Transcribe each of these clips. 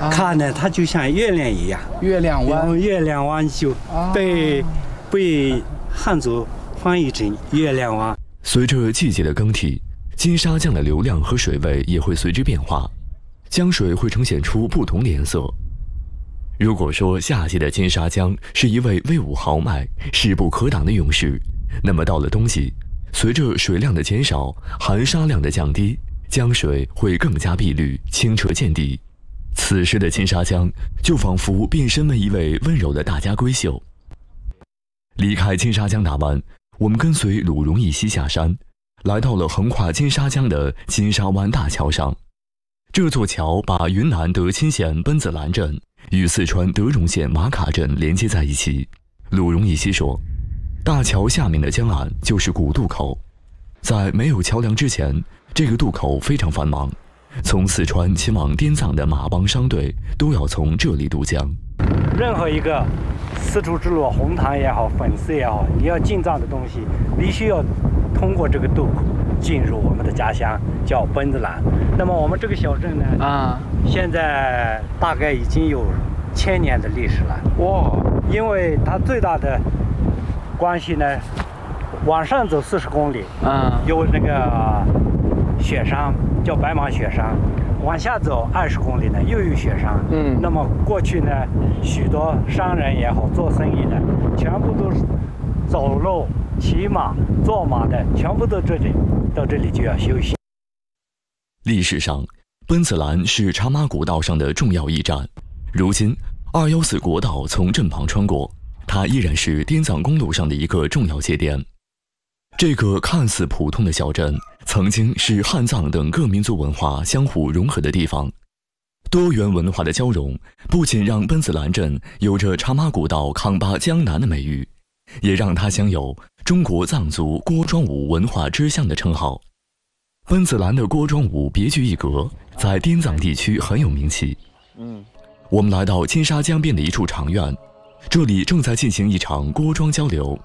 看呢，它就像月亮一样， 月亮湾， 月亮湾就被汉族翻译成月亮湾。 随着季节的更替，金沙江的流量和水位也会随之变化，江水会呈现出不同的颜色。如果说夏季的金沙江是一位威武豪迈、势不可挡的勇士，那么到了冬季，随着水量的减少，含沙量的降低，江水会更加碧绿、清澈见底。此时的金沙江就仿佛变身为一位温柔的大家闺秀。离开金沙江大湾，我们跟随鲁荣义溪下山，来到了横跨金沙江的金沙湾大桥上。这座桥把云南德钦县奔子栏镇与四川德荣县马卡镇连接在一起。鲁荣义溪说，大桥下面的江岸就是古渡口，在没有桥梁之前，这个渡口非常繁忙，从四川前往滇藏的马帮商队都要从这里渡江。 任何一个丝绸之路，红糖也好，粉丝也好，你要进藏的东西，必须要通过这个渡口进入我们的家乡，叫奔子栏。那么我们这个小镇呢，现在大概已经有1000年的历史了。哇！因为它最大的关系呢，往上走40公里，有那个雪山，叫白马雪山。往下走20公里呢，又有雪山。那么过去呢，许多商人也好，做生意的，全部都是走路、骑马、坐马的，全部到这里就要休息。 历史上，奔子栏是茶马古道上的重要驿站。如今，214国道从镇旁穿过，它依然是滇藏公路上的一个重要节点。这个看似普通的小镇，曾经是汉藏等各民族文化相互融合的地方。多元文化的交融，不仅让奔子栏镇有着茶马古道扛把江南的美誉，也让它享有中国藏族锅庄舞文化之乡的称号。奔子栏的锅庄舞别具一格，在滇藏地区很有名气。我们来到金沙江边的一处场院，这里正在进行一场锅庄交流。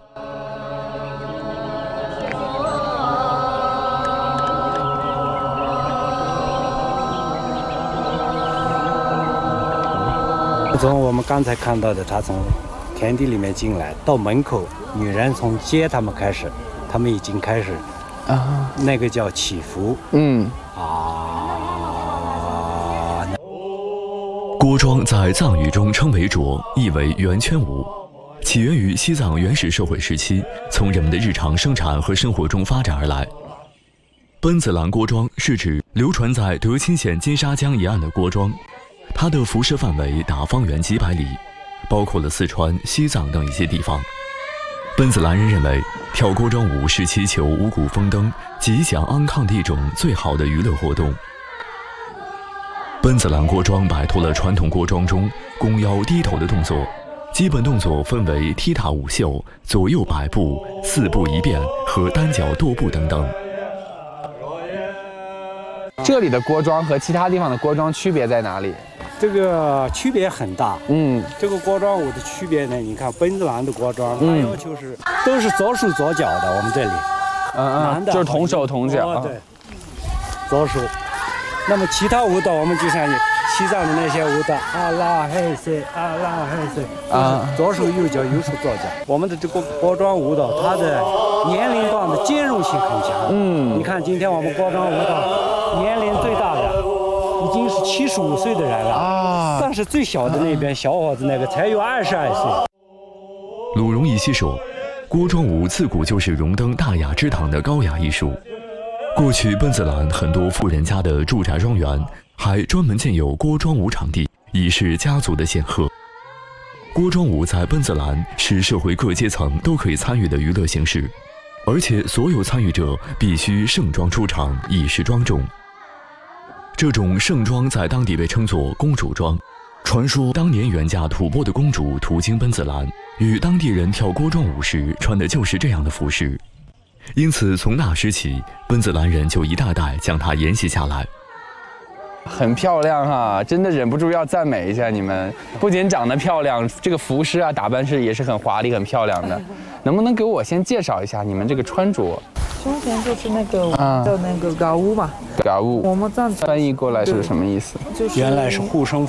从我们刚才看到的，他从田地里面进来，到门口，女人从接他们开始，他们已经开始那个叫祈福。 锅庄在藏语中称为斲，意为圆圈舞，起源于西藏原始社会时期，从人们的日常生产和生活中发展而来。奔子栏锅庄是指流传在德钦县金沙江沿岸的锅庄，它的辐射范围达方圆几百里，包括了四川、西藏等一些地方。奔子栏人认为，跳锅庄舞是祈求五谷丰登、吉祥安康的一种最好的娱乐活动。奔子栏锅庄摆脱了传统锅庄中弓腰低头的动作，基本动作分为踢踏舞袖、左右摆步、4步一变和单脚跺步等等。 这里的锅庄和其他地方的锅庄区别在哪里？ 这个区别很大。这个锅庄舞的区别呢，你看奔子栏的锅庄，它要求是都是左手左脚的。我们这里，男的就是同手同脚。 对，左手。那么其他舞蹈，我们就像西藏的那些舞蹈，阿拉嘿塞，阿拉嘿塞，左手右脚，右手左脚。我们的这个锅庄舞蹈，它的年龄段的兼容性很强。你看今天我们锅庄舞蹈年龄最大的已经是75岁的人了但是最小的那边小伙子那个才有22岁。 鲁荣义溪说，锅庄舞自古就是荣登大雅之堂的高雅艺术。过去奔子栏很多富人家的住宅庄园还专门建有锅庄舞场地，以示家族的显赫。锅庄舞在奔子栏是社会各阶层都可以参与的娱乐形式，而且所有参与者必须盛装出场，以示庄重。这种盛装在当地被称作公主装。传说当年远嫁吐蕃的公主途经奔子栏，与当地人跳锅庄舞时穿的就是这样的服饰，因此从那时起，奔子栏人就一代代将它沿袭下来。 很漂亮哈，真的忍不住要赞美一下你们。不仅长得漂亮，这个服饰啊、打扮是也是很华丽、很漂亮的。能不能给我先介绍一下你们这个穿着？ 胸前就是那个叫那个嘎乌嘛， 嘎乌， 我们藏翻译过来是什么意思？ 就是原来是护身符。